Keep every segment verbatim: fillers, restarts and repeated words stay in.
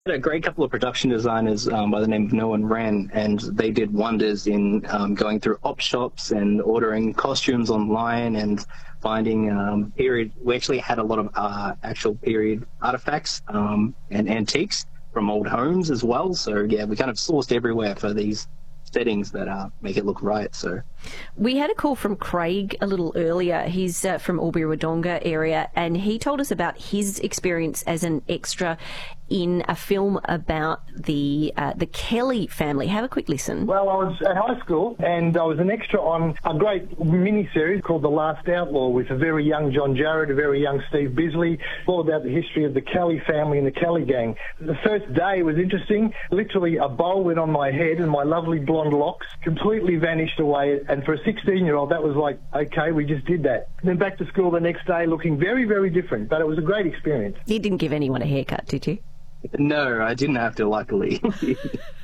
A great couple of production designers um, by the name of Noah and Ren, and they did wonders in um, going through op shops and ordering costumes online and finding um, period. We actually had a lot of uh, actual period artifacts um, and antiques from old homes as well. So yeah, we kind of sourced everywhere for these settings that uh, make it look right. So we had a call from Craig a little earlier. He's uh, from Albury-Wodonga area, and he told us about his experience as an extra in a film about the uh, the Kelly family. Have a quick listen. Well, I was at high school and I was an extra on a great mini-series called The Last Outlaw with a very young John Jarrett, a very young Steve Bisley, all about the history of the Kelly family and the Kelly gang. The first day was interesting. Literally a bowl went on my head and my lovely blonde locks completely vanished away, and for a sixteen-year-old that was like, okay, we just did that. Then back to school the next day looking very, very different, but it was a great experience. You didn't give anyone a haircut, did you? No, I didn't have to, luckily. So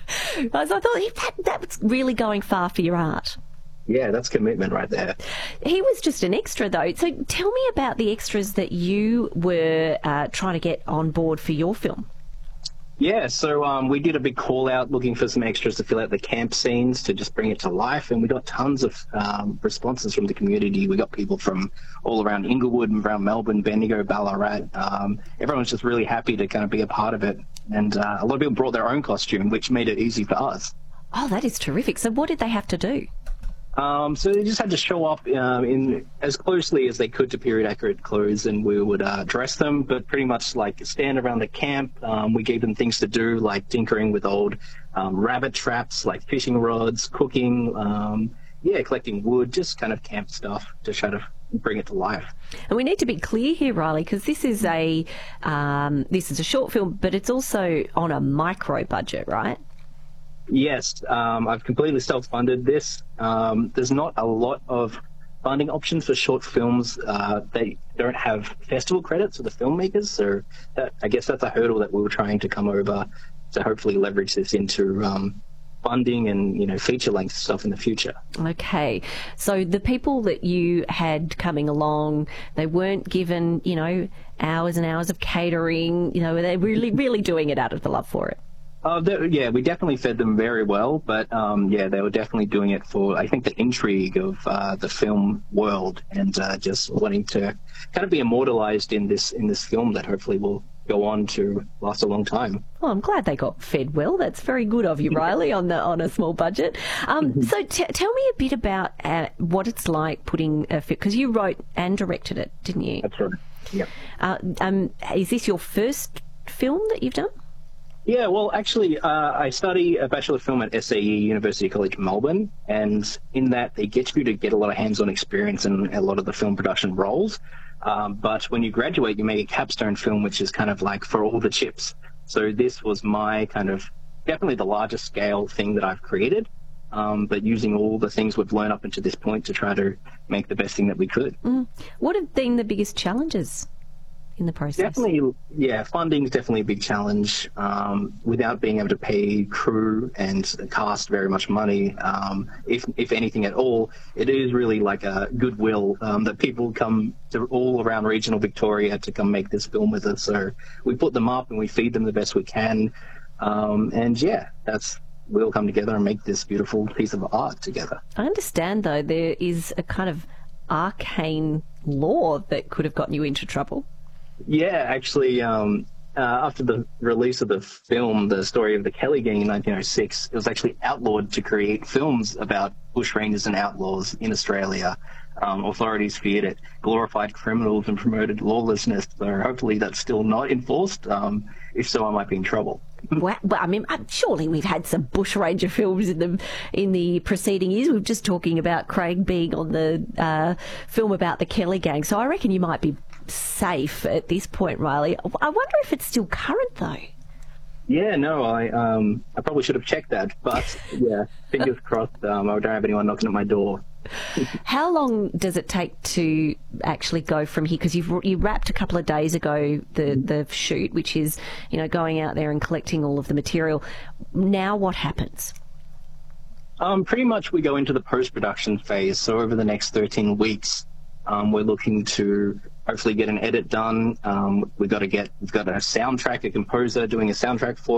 I thought that, that was really going far for your art. Yeah, that's commitment right there. He was just an extra, though. So tell me about the extras that you were uh, trying to get on board for your film. Yeah, so um, we did a big call out looking for some extras to fill out the camp scenes to just bring it to life, and we got tons of um, responses from the community. We got people from all around Inglewood and around Melbourne, Bendigo, Ballarat. Um, everyone was just really happy to kind of be a part of it, and uh, a lot of people brought their own costume, which made it easy for us. Oh, that is terrific. So what did they have to do? Um, so they just had to show up um, in as closely as they could to period accurate clothes, and we would uh, dress them, but pretty much like stand around the camp. Um, we gave them things to do like tinkering with old um, rabbit traps, like fishing rods, cooking, um, yeah, collecting wood, just kind of camp stuff to try to bring it to life. And we need to be clear here, Riley, because this is a um, this is a short film, but it's also on a micro budget, right? Yes, um, I've completely self-funded this. Um, there's not a lot of funding options for short films. Uh, they don't have festival credits for the filmmakers, so that, I guess that's a hurdle that we were trying to come over to hopefully leverage this into um, funding and, you know, feature-length stuff in the future. Okay, so the people that you had coming along, they weren't given, you know, hours and hours of catering. You know, they're really, really doing it out of the love for it. Uh, yeah, we definitely fed them very well, but um, yeah, they were definitely doing it for, I think, the intrigue of uh, the film world and uh, just wanting to kind of be immortalized in this in this film that hopefully will go on to last a long time. Well, I'm glad they got fed well. That's very good of you, Riley, on the on a small budget. Um, so t- tell me a bit about uh, what it's like putting a film, because you wrote and directed it, didn't you? That's right. Yeah. Uh, um, is this your first film that you've done? Yeah, well, actually, uh, I study a Bachelor of Film at S A E, University College Melbourne, and in that they get you to get a lot of hands-on experience in a lot of the film production roles. Um, but when you graduate, you make a capstone film, which is kind of like for all the chips. So this was my kind of definitely the largest scale thing that I've created, um, but using all the things we've learned up until this point to try to make the best thing that we could. Mm. What have been the biggest challenges in the process? Definitely, yeah, funding is definitely a big challenge. Um, without being able to pay crew and cast very much money, um, if if anything at all, it is really like a goodwill um, that people come to all around regional Victoria to come make this film with us. So we put them up and we feed them the best we can, um, and yeah, that's we'll come together and make this beautiful piece of art together. I understand, though, there is a kind of arcane law that could have gotten you into trouble. Yeah, actually, um, uh, after the release of the film, The Story of the Kelly Gang in nineteen oh six, it was actually outlawed to create films about bushrangers and outlaws in Australia. Um, authorities feared it glorified criminals and promoted lawlessness, so hopefully that's still not enforced. Um, if so, I might be in trouble. Well, I mean, surely we've had some bushranger films in the in the preceding years. We were just talking about Craig being on the uh, film about the Kelly Gang, so I reckon you might be safe at this point, Riley. I wonder if it's still current, though. Yeah, no, I um, I probably should have checked that, but yeah, fingers crossed. Um, I don't have anyone knocking at my door. How long does it take to actually go from here? Because you've you wrapped a couple of days ago the the shoot, which is, you know, going out there and collecting all of the material. Now what happens? Um, pretty much we go into the post-production phase. So over the next thirteen weeks, Um, we're looking to hopefully get an edit done. Um, we've got to get we've got a soundtrack, a composer doing a soundtrack for